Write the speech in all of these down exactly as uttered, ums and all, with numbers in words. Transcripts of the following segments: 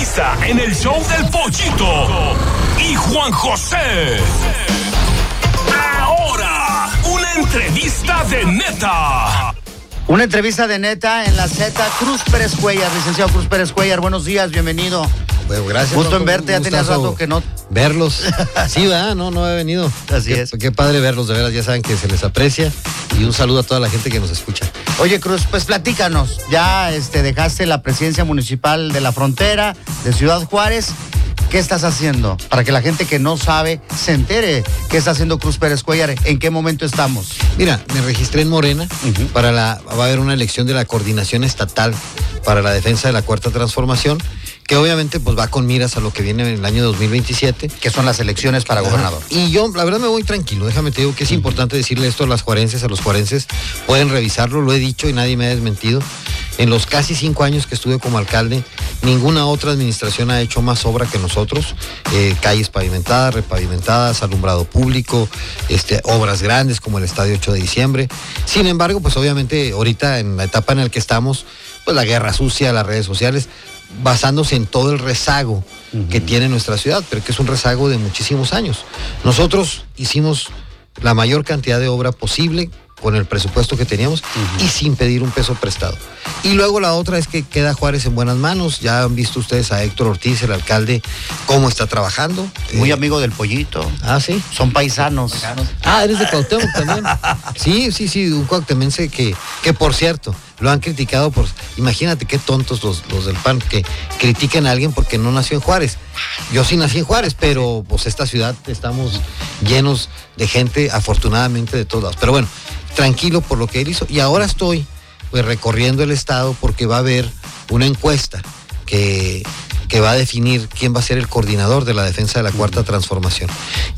entrevista en el show del Pollito y Juan José. Ahora, una entrevista de neta. Una entrevista de neta en la Z. Cruz Pérez Cuellar, licenciado Cruz Pérez Cuellar, buenos días, bienvenido. Bueno, gracias. Gusto no, en verte, ya tenías rato que no. Verlos. Sí, ¿verdad? No, no he venido. Así qué, es. Qué padre verlos, de veras, ya saben que se les aprecia. Y un saludo a toda la gente que nos escucha. Oye, Cruz, pues platícanos. Ya este, dejaste la presidencia municipal de La Frontera, de Ciudad Juárez. ¿Qué estás haciendo? Para que la gente que no sabe se entere qué está haciendo Cruz Pérez Cuellar, ¿en qué momento estamos? Mira, me registré en Morena, uh-huh. para la, va a haber una elección de la coordinación estatal para la defensa de la Cuarta Transformación, que obviamente pues va con miras a lo que viene en el año dos mil veintisiete. Que son las elecciones para uh-huh. gobernador. Y yo, la verdad, me voy tranquilo, déjame te digo que es uh-huh. importante decirle esto a las juarenses, a los juarenses, pueden revisarlo, lo he dicho y nadie me ha desmentido. En los casi cinco años que estuve como alcalde, ninguna otra administración ha hecho más obra que nosotros. Eh, calles pavimentadas, repavimentadas, alumbrado público, este, obras grandes como el Estadio ocho de diciembre. Sin embargo, pues obviamente ahorita en la etapa en la que estamos, pues la guerra sucia, las redes sociales, basándose en todo el rezago uh-huh. que tiene nuestra ciudad, pero que es un rezago de muchísimos años. Nosotros hicimos la mayor cantidad de obra posible con el presupuesto que teníamos uh-huh. y sin pedir un peso prestado. Y luego la otra es que queda Juárez en buenas manos. Ya han visto ustedes a Héctor Ortiz, el alcalde, cómo está trabajando. Muy eh, amigo del Pollito. Ah, sí. Son paisanos. Ah, eres de Cuauhtémoc también. Sí, sí, sí, un cuauhtémense que, que por cierto, lo han criticado por... Imagínate qué tontos los, los del P A N que critiquen a alguien porque no nació en Juárez. Yo sí nací en Juárez, pero pues esta ciudad estamos llenos de gente, afortunadamente, de todos lados. Pero bueno, tranquilo por lo que él hizo. Y ahora estoy pues recorriendo el estado porque va a haber una encuesta que, que va a definir quién va a ser el coordinador de la defensa de la Cuarta Transformación.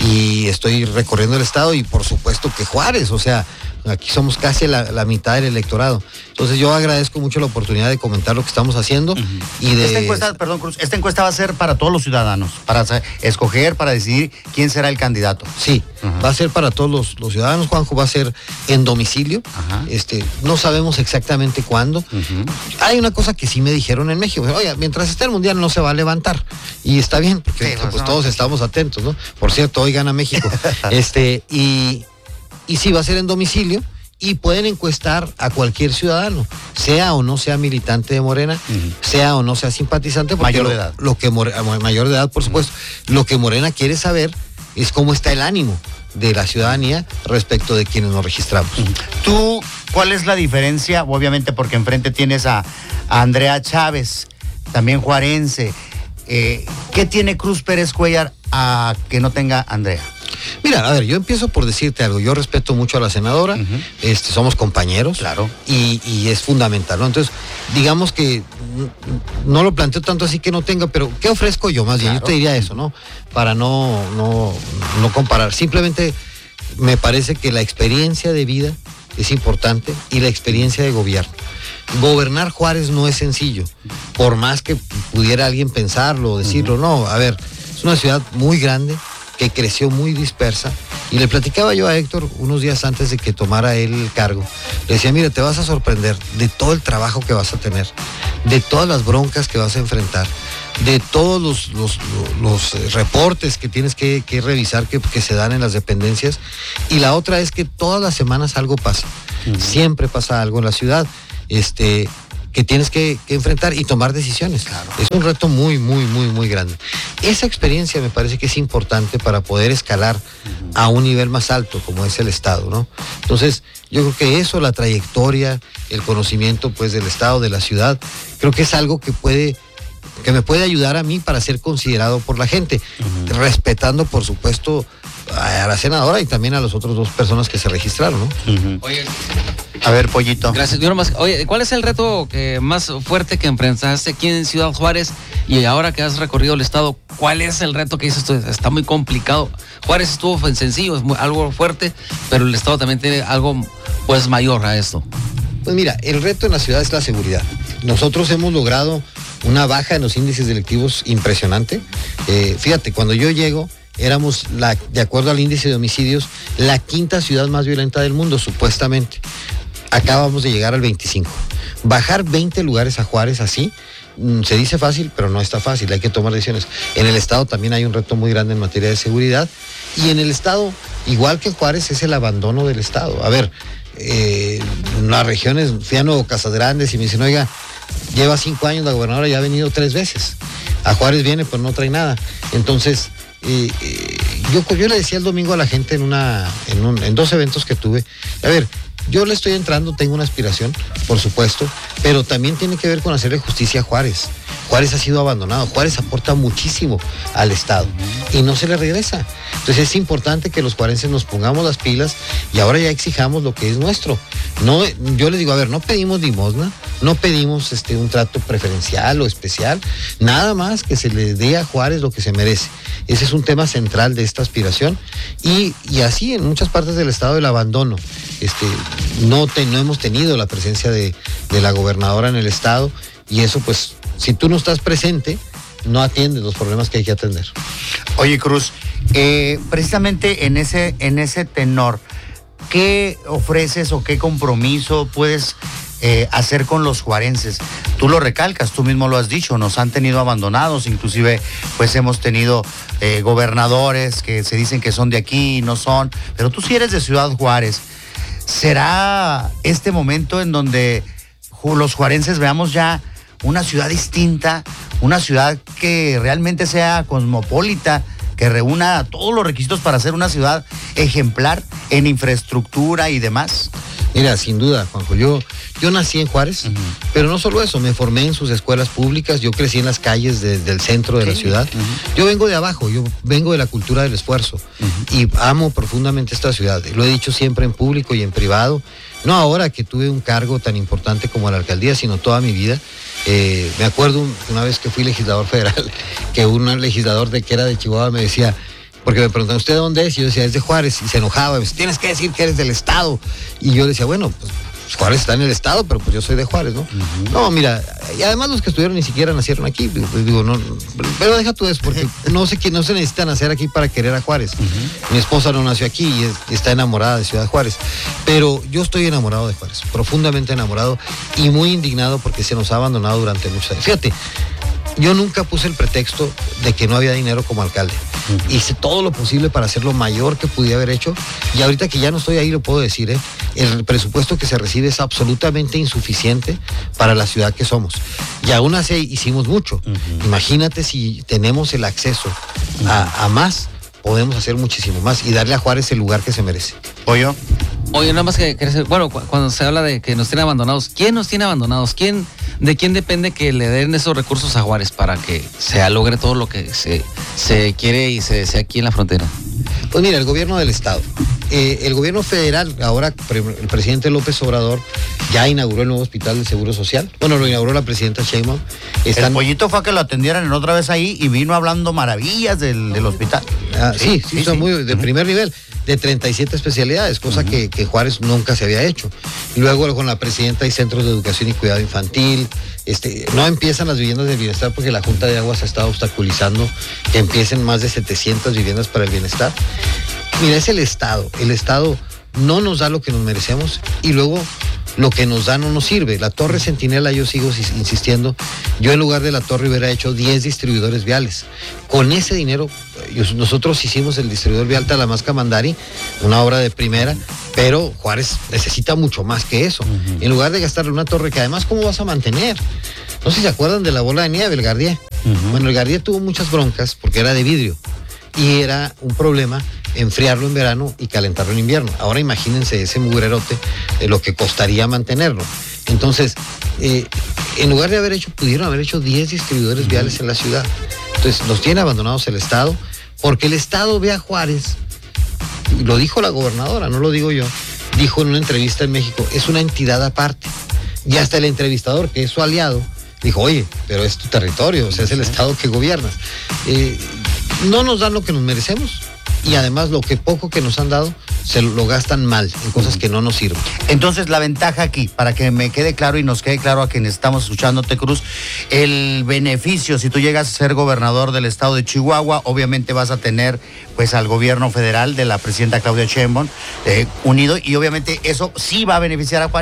Y estoy recorriendo el estado y por supuesto que Juárez, o sea, aquí somos casi la, la mitad del electorado. Entonces yo agradezco mucho la oportunidad de comentar lo que estamos haciendo. Uh-huh. y de... Esta encuesta, perdón, Cruz, esta encuesta va a ser para todos los ciudadanos, para escoger, para decidir quién será el candidato. Sí, uh-huh. va a ser para todos los, los ciudadanos, Juanjo, va a ser en domicilio. Uh-huh. Este, no sabemos exactamente cuándo. Uh-huh. Hay una cosa que sí me dijeron en México, oye, mientras esté el Mundial no se va a levantar. Y está bien, porque sí, pues, pues no. todos estamos atentos, ¿no? Por cierto, hoy gana México. este, y... Y sí, va a ser en domicilio y pueden encuestar a cualquier ciudadano, sea o no sea militante de Morena, uh-huh. sea o no sea simpatizante. Mayor lo, de edad. Lo que More, mayor de edad, por supuesto. Uh-huh. Lo que Morena quiere saber es cómo está el ánimo de la ciudadanía respecto de quienes nos registramos. Uh-huh. ¿Tú cuál es la diferencia? Obviamente porque enfrente tienes a, a Andrea Chávez, también juarense. Eh, ¿Qué tiene Cruz Pérez Cuellar a que no tenga Andrea? Mira, a ver, yo empiezo por decirte algo. Yo respeto mucho a la senadora, uh-huh. este, somos compañeros. Claro. Y, y es fundamental, ¿no? Entonces, digamos que no lo planteo tanto así que no tenga, pero ¿qué ofrezco yo? Más bien, claro. Yo te diría eso, ¿no? Para no, no, no comparar. Simplemente me parece que la experiencia de vida es importante y la experiencia de gobierno. Gobernar Juárez no es sencillo, por más que pudiera alguien pensarlo o decirlo. Uh-huh. No, a ver, es una ciudad muy grande, que creció muy dispersa, y le platicaba yo a Héctor unos días antes de que tomara él el cargo. Le decía, mira, te vas a sorprender de todo el trabajo que vas a tener, de todas las broncas que vas a enfrentar, de todos los, los, los reportes que tienes que, que revisar que, que se dan en las dependencias. Y la otra es que todas las semanas algo pasa, uh-huh. siempre pasa algo en la ciudad, este... que tienes que, que enfrentar y tomar decisiones. Claro. Es un reto muy, muy, muy, muy grande. Esa experiencia me parece que es importante para poder escalar uh-huh. a un nivel más alto, como es el Estado, ¿no? Entonces, yo creo que eso, la trayectoria, el conocimiento, pues, del Estado, de la ciudad, creo que es algo que puede, que me puede ayudar a mí para ser considerado por la gente, uh-huh. respetando, por supuesto, a la senadora y también a las otras dos personas que se registraron, ¿no? Uh-huh. Oye, a ver, Pollito. Gracias. Yo nomás, oye, ¿cuál es el reto que más fuerte que enfrentaste aquí en Ciudad Juárez y ahora que has recorrido el estado? ¿Cuál es el reto que dices tú? Está muy complicado. Juárez estuvo sencillo, es muy, algo fuerte, pero el estado también tiene algo pues mayor a esto. Pues mira, el reto en la ciudad es la seguridad. Nosotros hemos logrado una baja en los índices delictivos impresionante. Eh, fíjate, cuando yo llego, éramos, la, de acuerdo al índice de homicidios, la quinta ciudad más violenta del mundo, supuestamente. Acabamos de llegar al veinticinco. Bajar veinte lugares a Juárez así, mm, se dice fácil, pero no está fácil, hay que tomar decisiones. En el estado también hay un reto muy grande en materia de seguridad, y en el estado, igual que en Juárez, es el abandono del estado. A ver, eh, en las regiones, fui a Nuevo Casas Grandes y me dicen, oiga, lleva cinco años la gobernadora, ya ha venido tres veces. A Juárez viene, pues no trae nada. Entonces, eh, eh, yo, yo le decía el domingo a la gente en, una, en, un, en dos eventos que tuve, a ver, yo le estoy entrando, tengo una aspiración, por supuesto, pero también tiene que ver con hacerle justicia a Juárez. Juárez ha sido abandonado, Juárez aporta muchísimo al Estado y no se le regresa. Entonces es importante que los juarenses nos pongamos las pilas y ahora ya exijamos lo que es nuestro. No, yo les digo, a ver, no pedimos limosna, no pedimos este, un trato preferencial o especial, nada más que se le dé a Juárez lo que se merece. Ese es un tema central de esta aspiración y, y así en muchas partes del Estado el abandono. Este, no, te, no hemos tenido la presencia de, de la gobernadora en el Estado y eso pues, si tú no estás presente, no atiendes los problemas que hay que atender. Oye, Cruz, eh, precisamente en ese, en ese tenor, ¿qué ofreces o qué compromiso puedes eh, hacer con los juarenses? Tú lo recalcas, tú mismo lo has dicho, nos han tenido abandonados, inclusive pues hemos tenido eh, gobernadores que se dicen que son de aquí y no son, pero tú sí eres de Ciudad Juárez. ¿Será este momento en donde los juarenses veamos ya una ciudad distinta, una ciudad que realmente sea cosmopolita, que reúna todos los requisitos para ser una ciudad ejemplar en infraestructura y demás? Mira, sin duda, Juanjo, yo, yo nací en Juárez, uh-huh. pero no solo eso, me formé en sus escuelas públicas, yo crecí en las calles de, del centro de sí. la ciudad. Uh-huh. Yo vengo de abajo, yo vengo de la cultura del esfuerzo uh-huh. y amo profundamente esta ciudad. Lo he dicho siempre en público y en privado, no ahora que tuve un cargo tan importante como la alcaldía, sino toda mi vida. Eh, me acuerdo un, una vez que fui legislador federal, que un legislador de que era de Chihuahua me decía, porque me preguntaban, ¿usted de dónde es? Y yo decía, es de Juárez, y se enojaba, me decía, tienes que decir que eres del Estado. Y yo decía, bueno, pues Juárez está en el Estado, pero pues yo soy de Juárez, ¿no? Uh-huh. No, mira, y además los que estuvieron ni siquiera nacieron aquí, pues digo, no, pero deja tú eso, porque no sé qué no se necesita nacer aquí para querer a Juárez. Uh-huh. Mi esposa no nació aquí y es, está enamorada de Ciudad Juárez, pero yo estoy enamorado de Juárez, profundamente enamorado y muy indignado porque se nos ha abandonado durante muchos años. Fíjate, yo nunca puse el pretexto de que no había dinero como alcalde. Uh-huh. Hice todo lo posible para hacer lo mayor que pudiera haber hecho. Y ahorita que ya no estoy ahí, lo puedo decir, ¿eh? El presupuesto que se recibe es absolutamente insuficiente para la ciudad que somos. Y aún así hicimos mucho. Uh-huh. Imagínate si tenemos el acceso uh-huh. a, a más, podemos hacer muchísimo más y darle a Juárez el lugar que se merece. ¿Oye? Oye, nada más que, que bueno, cuando se habla de que nos tienen abandonados, ¿quién nos tiene abandonados? ¿Quién, de quién depende que le den esos recursos a Juárez para que se logre todo lo que se, se quiere y se desea aquí en la frontera? Pues mira, el gobierno del Estado. Eh, el gobierno federal, ahora el presidente López Obrador ya inauguró el nuevo hospital del Seguro Social. Bueno, lo inauguró la presidenta Sheinbaum. Están... El pollito fue a que lo atendieran en otra vez ahí y vino hablando maravillas del, del hospital. Ah, sí, sí, sí, son sí. muy de uh-huh. primer nivel, de treinta y siete especialidades, cosa uh-huh. que, que Juárez nunca se había hecho. Y luego con la presidenta hay centros de educación y cuidado infantil. Este, no empiezan las viviendas del bienestar porque la Junta de Aguas ha estado obstaculizando que empiecen más de setecientas viviendas para el bienestar. Mira, es el Estado. El Estado no nos da lo que nos merecemos y luego lo que nos da no nos sirve. La Torre Centinela, yo sigo insistiendo, yo en lugar de la torre hubiera hecho diez distribuidores viales. Con ese dinero, nosotros hicimos el distribuidor vial Talamasca-Mandari, una obra de primera, pero Juárez necesita mucho más que eso. Uh-huh. En lugar de gastarle una torre que además, ¿cómo vas a mantener? No sé si se acuerdan de la bola de nieve, el Gardier. Uh-huh. Bueno, el Gardier tuvo muchas broncas porque era de vidrio y era un problema enfriarlo en verano y calentarlo en invierno. Ahora imagínense ese mugrerote, eh, lo que costaría mantenerlo. Entonces, eh, en lugar de haber hecho, pudieron haber hecho diez distribuidores uh-huh. viales en la ciudad. Entonces, los tiene abandonados el Estado, porque el Estado ve a Juárez, y lo dijo la gobernadora, no lo digo yo, dijo en una entrevista en México, es una entidad aparte. Y hasta el entrevistador, que es su aliado, dijo, oye, pero es tu territorio, o sea, es el Estado que gobiernas. Eh, no nos dan lo que nos merecemos. Y además lo que poco que nos han dado se lo gastan mal en cosas que no nos sirven. Entonces la ventaja aquí, para que me quede claro y nos quede claro a quienes estamos escuchándote, Cruz, el beneficio, si tú llegas a ser gobernador del estado de Chihuahua, obviamente vas a tener pues al gobierno federal de la presidenta Claudia Sheinbaum eh, unido, y obviamente eso sí va a beneficiar a Juárez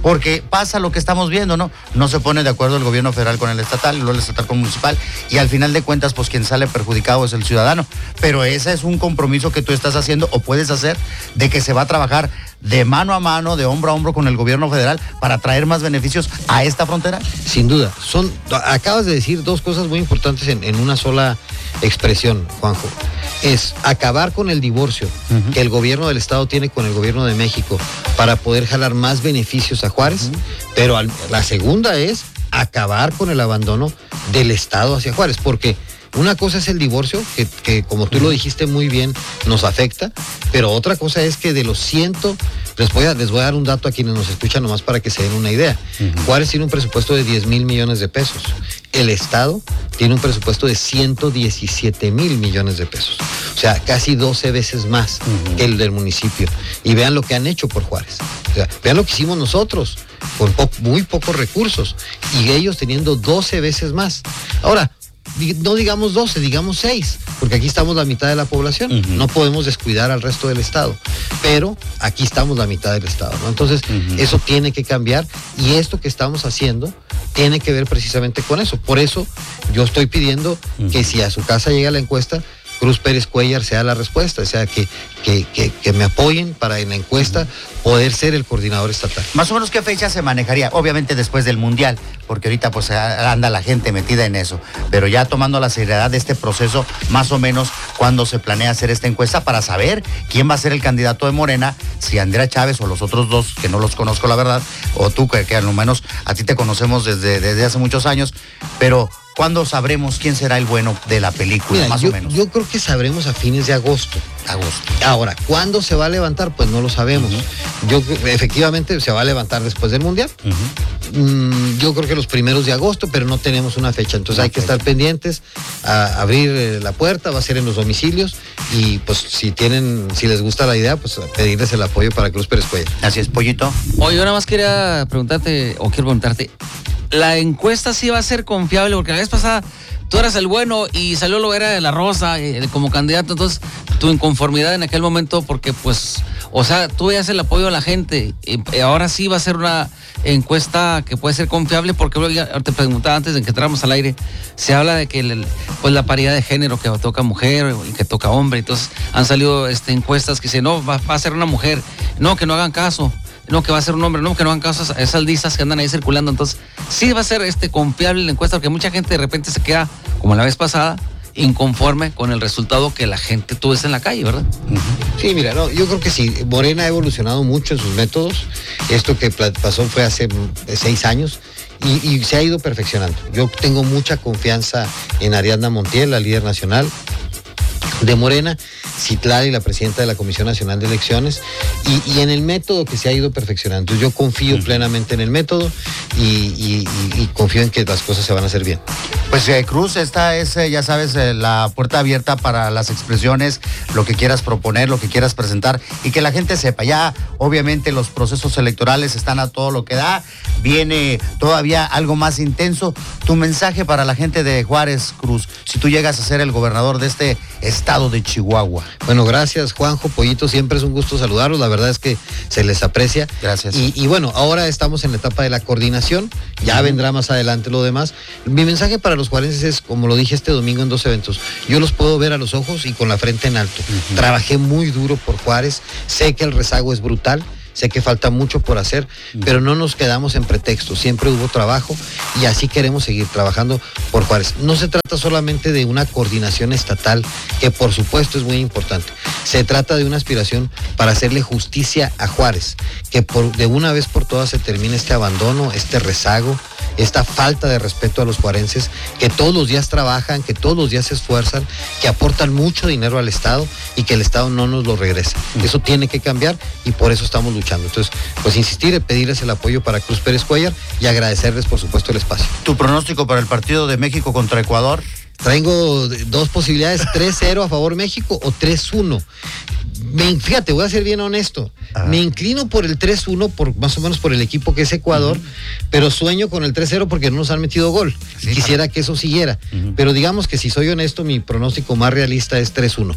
porque pasa lo que estamos viendo, ¿no? No se pone de acuerdo el gobierno federal con el estatal, y luego el estatal con el municipal, y al final de cuentas, pues quien sale perjudicado es el ciudadano. Pero ese es un compromiso que tú estás haciendo o puedes hacer, de que se va a trabajar de mano a mano, de hombro a hombro con el gobierno federal para traer más beneficios a esta frontera. Sin duda, son, acabas de decir dos cosas muy importantes en, en una sola expresión, Juanjo. Es acabar con el divorcio uh-huh. que el gobierno del estado tiene con el gobierno de México para poder jalar más beneficios a Juárez, uh-huh. pero al, la segunda es acabar con el abandono del estado hacia Juárez, porque una cosa es el divorcio, que, que como tú uh-huh. lo dijiste muy bien, nos afecta, pero otra cosa es que de los ciento, les voy a, les voy a dar un dato a quienes nos escuchan nomás para que se den una idea. Uh-huh. Juárez tiene un presupuesto de diez mil millones de pesos. El estado tiene un presupuesto de ciento diecisiete mil millones de pesos. O sea, casi doce veces más uh-huh. que el del municipio. Y vean lo que han hecho por Juárez. O sea, vean lo que hicimos nosotros, con po- muy pocos recursos, y ellos teniendo doce veces más. Ahora, no digamos doce, digamos seis, porque aquí estamos la mitad de la población. Uh-huh. No podemos descuidar al resto del estado, pero aquí estamos la mitad del estado, ¿no? Entonces, uh-huh. eso tiene que cambiar, y esto que estamos haciendo tiene que ver precisamente con eso. Por eso yo estoy pidiendo uh-huh. que si a su casa llega la encuesta, Cruz Pérez Cuéllar sea la respuesta, o sea, que, que, que, que me apoyen para en la encuesta poder ser el coordinador estatal. Más o menos, ¿qué fecha se manejaría? Obviamente después del Mundial, porque ahorita pues anda la gente metida en eso, pero ya tomando la seriedad de este proceso, más o menos, ¿cuándo se planea hacer esta encuesta para saber quién va a ser el candidato de Morena? Si Andrea Chávez o los otros dos, que no los conozco la verdad, o tú, que, que a lo menos a ti te conocemos desde, desde hace muchos años, pero ¿cuándo sabremos quién será el bueno de la película? Mira, más yo, o menos. Yo creo que sabremos a fines de agosto. Agosto. Ahora, ¿cuándo se va a levantar? Pues no lo sabemos. Uh-huh. Yo efectivamente se va a levantar después del Mundial. Uh-huh. Mm, yo creo que los primeros de agosto, pero no tenemos una fecha. Entonces okay. hay que estar pendientes a abrir eh, la puerta, va a ser en los domicilios, y pues si tienen, si les gusta la idea, pues pedirles el apoyo para Cruz Pérez Cuéllar. Así es, Pollito. Oye, yo nada más quería preguntarte, o quiero preguntarte, ¿la encuesta sí va a ser confiable? Porque la vez pasada tú eras el bueno y salió lo era de la Rosa eh, como candidato, entonces tu inconformidad en aquel momento, porque pues, o sea, tú veías el apoyo de la gente, y, y ahora sí va a ser una encuesta que puede ser confiable, porque ya te preguntaba antes de que entráramos al aire, se habla de que el, pues la paridad de género, que toca mujer y que toca hombre, entonces han salido este, encuestas que dicen, no, va, va a ser una mujer, no, que no hagan caso. No, que va a ser un hombre, no, que no hagan caso a esas listas que andan ahí circulando. Entonces, sí va a ser este confiable la encuesta, porque mucha gente de repente se queda, como la vez pasada, inconforme con el resultado que la gente tuvo en la calle, ¿verdad? Sí, mira, no, yo creo que sí, Morena ha evolucionado mucho en sus métodos. Esto que pasó fue hace seis años. Y, y se ha ido perfeccionando. Yo tengo mucha confianza en Ariadna Montiel, la líder nacional de Morena, Citlali, la presidenta de la Comisión Nacional de Elecciones, y, y en el método que se ha ido perfeccionando. Entonces yo confío uh-huh. plenamente en el método y, y, y, y confío en que las cosas se van a hacer bien. Pues eh, Cruz, esta es, eh, ya sabes, eh, la puerta abierta para las expresiones, lo que quieras proponer, lo que quieras presentar, y que la gente sepa. Ya, obviamente, los procesos electorales están a todo lo que da, viene todavía algo más intenso. Tu mensaje para la gente de Juárez, Cruz, si tú llegas a ser el gobernador de este estado de Chihuahua. Bueno, gracias, Juanjo, Pollito, siempre es un gusto saludarlos, la verdad es que se les aprecia. Gracias. Y, y bueno, ahora estamos en la etapa de la coordinación, ya uh-huh. vendrá más adelante lo demás. Mi mensaje para los juarenses es, como lo dije este domingo en dos eventos, yo los puedo ver a los ojos y con la frente en alto. Uh-huh. Trabajé muy duro por Juárez, sé que el rezago es brutal, sé que falta mucho por hacer, uh-huh. pero no nos quedamos en pretextos, siempre hubo trabajo y así queremos seguir trabajando por Juárez. No se trata solamente de una coordinación estatal, que por supuesto es muy importante, se trata de una aspiración para hacerle justicia a Juárez, que por, de una vez por todas se termine este abandono, este rezago, esta falta de respeto a los juarenses, que todos los días trabajan, que todos los días se esfuerzan, que aportan mucho dinero al Estado y que el Estado no nos lo regresa. Uh-huh. Eso tiene que cambiar y por eso estamos luchando. Entonces, pues insistir, pedirles el apoyo para Cruz Pérez Cuéllar y agradecerles, por supuesto, el espacio. ¿Tu pronóstico para el partido de México contra Ecuador? Traigo dos posibilidades, tres cero a favor México o tres uno. Me, fíjate, voy a ser bien honesto. Ajá. Me inclino por el tres uno, por, más o menos por el equipo que es Ecuador, uh-huh. pero sueño con el tres cero porque no nos han metido gol. Sí, Quisiera para... que eso siguiera. Uh-huh. Pero digamos que si soy honesto, mi pronóstico más realista es tres uno.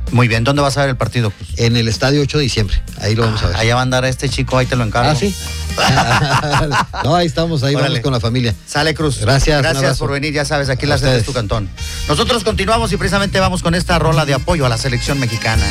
Muy bien, ¿dónde vas a ver el partido, Cruz? En el estadio ocho de diciembre, ahí lo vamos a ver. Allá va a andar este chico, ahí te lo encargo. Ah, sí. No, ahí estamos, ahí Órale. vamos con la familia. Sale, Cruz. Gracias, un Gracias abrazo. por venir, ya sabes, aquí A la sede es ustedes. tu cantón. Nosotros continuamos y precisamente vamos con esta rola de apoyo a la selección mexicana.